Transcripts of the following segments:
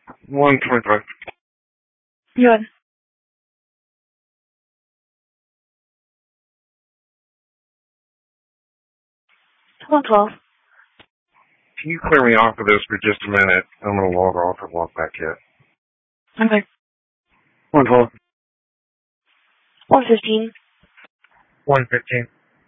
125. Good. 112. Can you clear me off of this for just a minute? I'm going to log off and log back in. Okay. 112. 115. 115.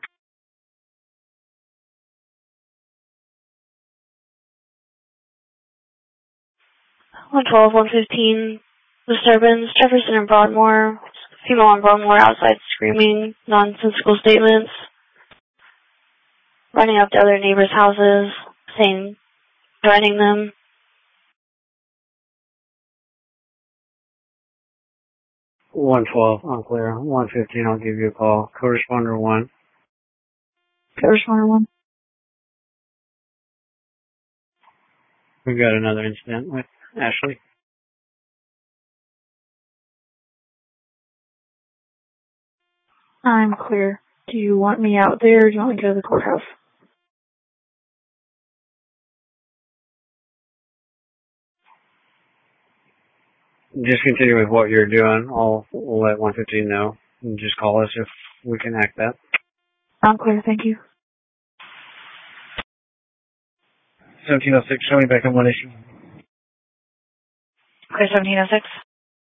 112, 115. Disturbance. Jefferson and Broadmoor. Female on Broadmoor outside screaming. Nonsensical statements. Running up to other neighbors' houses. Threatening them. 112, unclear. 115, I'll give you a call. Corresponder 1. Corresponder 1. We've got another incident with Ashley. I'm clear. Do you want me out there or do you want me to go to the courthouse? Just continue with what you're doing. We'll let 115 know. And just call us if we can act that. I'm clear, thank you. 1706, show me back on 1 issue. Okay, 1706.